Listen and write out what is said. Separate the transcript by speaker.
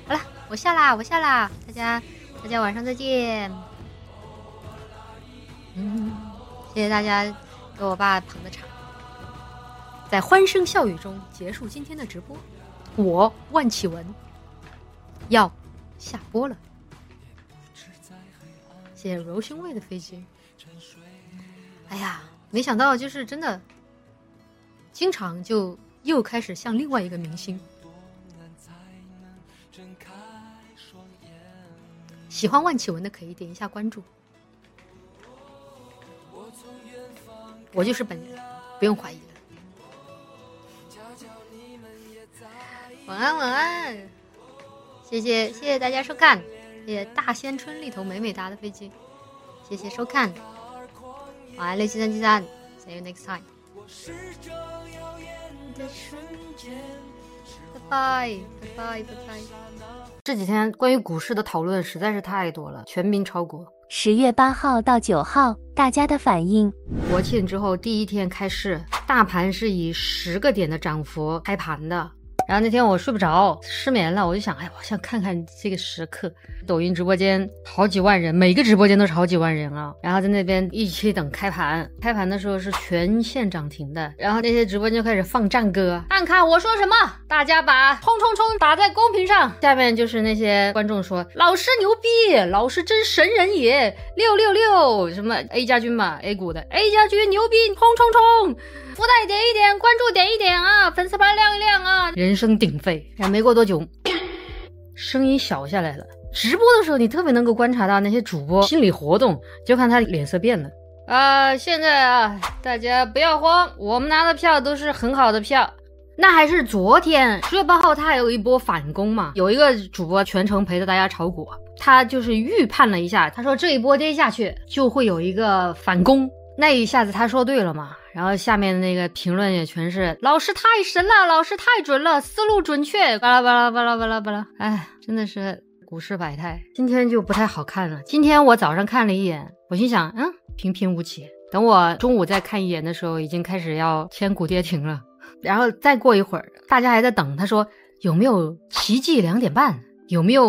Speaker 1: 好了，我下啦，大家晚上再见。谢谢大家给我爸捧的场，在欢声笑语中结束今天的直播。我万启文要下播了，谢谢柔兄味的飞机。哎呀，没想到就是真的，经常就又开始像另外一个明星。喜欢万启文的可以点一下关注，我就是本人，不用怀疑了。晚安，谢谢大家收看，谢谢大仙春丽头美美哒的飞机，谢谢收看，晚安67373 ，See you next time， 拜拜。这几天关于股市的讨论实在是太多了，全民炒股。
Speaker 2: 10月8号到9号，大家的反应。
Speaker 1: 国庆之后第一天开市，大盘是以10个点的涨幅开盘的。然后那天我睡不着，失眠了，我就想，我想看看这个时刻。抖音直播间好几万人，每个直播间都是好几万人啊。然后在那边一起等开盘，开盘的时候是全线涨停的。然后那些直播间就开始放战歌，看看我说什么，大家把冲冲冲打在公屏上。下面就是那些观众说，老师牛逼，老师真神人也，666什么 A 家军嘛 ，A 股的 A 家军牛逼，冲冲冲，福袋点一点，关注点一点啊，粉丝牌亮一亮啊，人声鼎沸。然后没过多久，声音小下来了。直播的时候你特别能够观察到那些主播心理活动，就看他脸色变了。现在大家不要慌，我们拿的票都是很好的票。那还是昨天10月8号他还有一波反攻嘛，有一个主播全程陪着大家炒股，他就是预判了一下，他说这一波跌下去就会有一个反攻，那一下子他说对了嘛。然后下面的那个评论也全是老师太神了，老师太准了，思路准确，巴拉巴拉巴拉巴拉巴拉。真的是股市百态。今天就不太好看了。今天我早上看了一眼，我心想平平无奇。等我中午再看一眼的时候，已经开始要千股跌停了。然后再过一会儿，大家还在等，他说有没有奇迹2点半，有没有